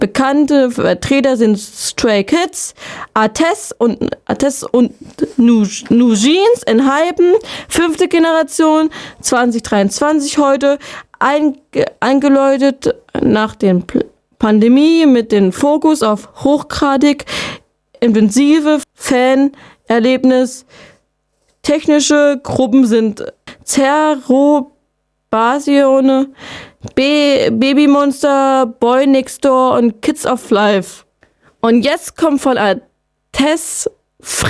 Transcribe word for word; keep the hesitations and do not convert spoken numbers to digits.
Bekannte Vertreter sind Stray Kids, Artes und Artes und New Jeans in Hypen, fünfte Generation, zwanzig dreiundzwanzig heute, einge eingeläutet nach der Pandemie mit dem Fokus auf hochgradig intensive Fan-Erlebnis. Technische Gruppen sind Zero, Basione, Be Baby Monster, Boy Next Door und Kids of Life. Und jetzt kommt von Artes Friend